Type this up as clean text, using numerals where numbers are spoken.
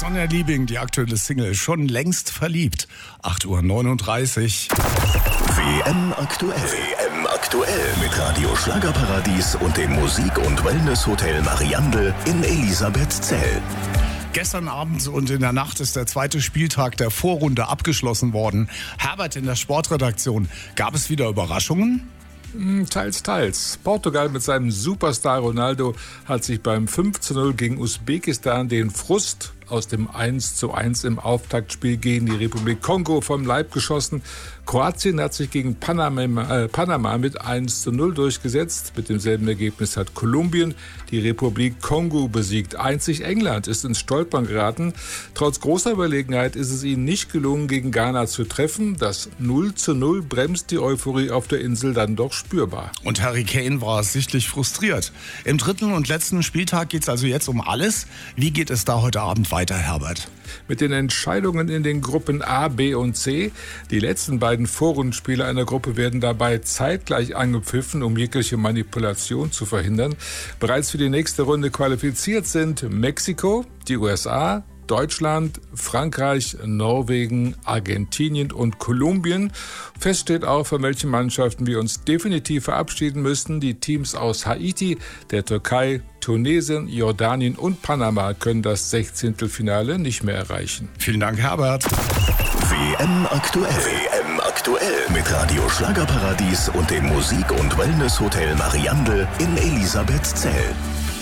Sonja Liebing, die aktuelle Single, schon längst verliebt. 8:39 Uhr. WM aktuell. WM aktuell mit Radio Schlagerparadies und dem Musik- und Wellness-Hotel Mariandel in Elisabethzell. Gestern Abend und in der Nacht ist der zweite Spieltag der Vorrunde abgeschlossen worden. Herbert in der Sportredaktion, gab es wieder Überraschungen? Teils. Portugal mit seinem Superstar Ronaldo hat sich beim 5:0 gegen Usbekistan den Frust aus dem 1:1 im Auftaktspiel gegen die Republik Kongo vom Leib geschossen. Kroatien hat sich gegen Panama mit 1:0 durchgesetzt. Mit demselben Ergebnis hat Kolumbien die Republik Kongo besiegt. Einzig England ist ins Stolpern geraten. Trotz großer Überlegenheit ist es ihnen nicht gelungen, gegen Ghana zu treffen. Das 0:0 bremst die Euphorie auf der Insel dann doch spürbar. Und Harry Kane war sichtlich frustriert. Im dritten und letzten Spieltag geht es also jetzt um alles. Wie geht es da heute Abend weiter, Herbert? Mit den Entscheidungen in den Gruppen A, B und C. Die letzten beiden Vorrundenspiele einer Gruppe werden dabei zeitgleich angepfiffen, um jegliche Manipulation zu verhindern. Bereits für die nächste Runde qualifiziert sind Mexiko, die USA, Deutschland, Frankreich, Norwegen, Argentinien und Kolumbien. Fest steht auch, von welchen Mannschaften wir uns definitiv verabschieden müssen. Die Teams aus Haiti, der Türkei, Tunesien, Jordanien und Panama können das 16. nicht mehr erreichen. Vielen Dank, Herbert. WM aktuell. WM aktuell mit Radio Schlagerparadies und dem Musik- und Wellness-Hotel Mariandel in Elisabethzell.